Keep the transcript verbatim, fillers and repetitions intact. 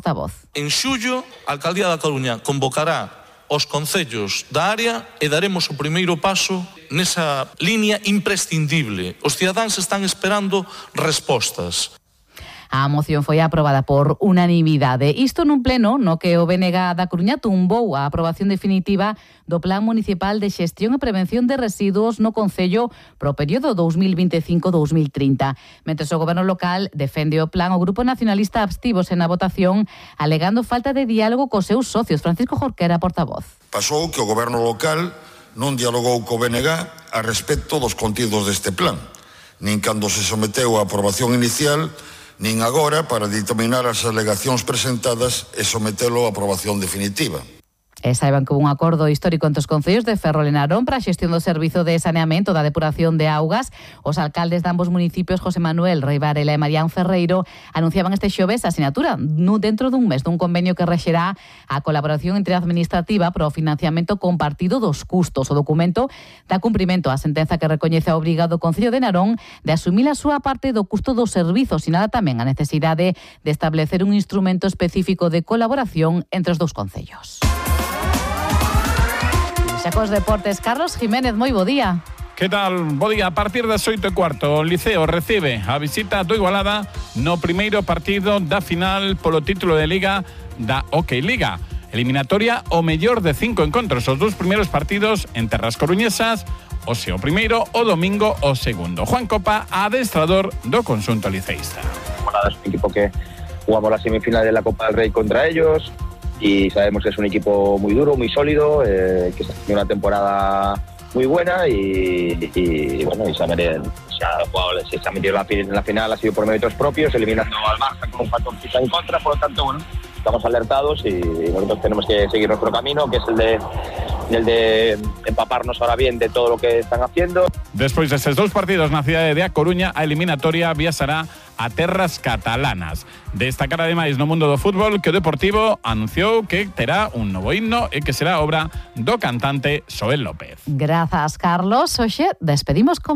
portavoz. En xullo, a Alcaldía da Coruña convocará os concellos da área e daremos o primeiro paso nesa línea imprescindible. Os cidadáns están esperando respostas. A moción foi aprobada por unanimidade. Isto nun pleno no que o B N G da Coruña tumbou a aprobación definitiva do Plan Municipal de Xestión e Prevención de Residuos no Concello pro período dous mil vinte e cinco a dous mil trinta. Mentres o Goberno local defende o plan, o Grupo Nacionalista abstívose na votación alegando falta de diálogo cos seus socios. Francisco Jorquera, portavoz. Pasou que o Goberno local non dialogou co B N G a respecto dos contidos deste plan, nin cando se someteu a aprobación inicial, nin agora para determinar as alegacións presentadas e sometelo a aprobación definitiva. E saiban que houve un acordo histórico entre os concellos de Ferrol e Narón para a xestión do servizo de saneamento da depuración de augas. Os alcaldes de ambos municipios, José Manuel Rei Varela e Marián Ferreiro, anunciaban este xoves a sinatura no dentro dun mes dun convenio que rexerá a colaboración entre administrativa para o financiamento compartido dos custos. O documento dá cumprimento á sentenza que recoñece a obriga do Concello de Narón de asumir a súa parte do custo dos servizos, sinala tamén a necesidade de establecer un instrumento específico de colaboración entre os dous concellos. Xa cos deportes, Carlos Jiménez, moi bo día. Que tal? Bo día. A partir das oito e cuarto, o Liceo recibe a visita do Igualada no primeiro partido da final polo título de Liga da Hockey Liga. Eliminatoria o mellor de cinco encontros. Os dous primeiros partidos en terras coruñesas, o se o primeiro, o domingo o segundo. Juan Copa, adestrador do conxunto liceísta. Es un equipo que jugamos la semifinal de la Copa del Rey contra ellos y sabemos que es un equipo muy duro, muy sólido, eh, que está haciendo una temporada muy buena y, y bueno, y se ha, se, ha jugado, se ha metido en la final, ha sido por méritos propios, eliminando al Barça con un factor quizá en contra, por lo tanto, bueno, estamos alertados y nosotros tenemos que seguir nuestro camino, que es el de, el de empaparnos ahora bien de todo lo que están haciendo. Despois destes dous partidos na cidade de A Coruña, a eliminatoria viaxará a terras catalanas. Destacar ademais no mundo do fútbol que o Deportivo anunciou que terá un novo himno e que será obra do cantante Xoel López. Grazas, Carlos. Hoxe despedimos con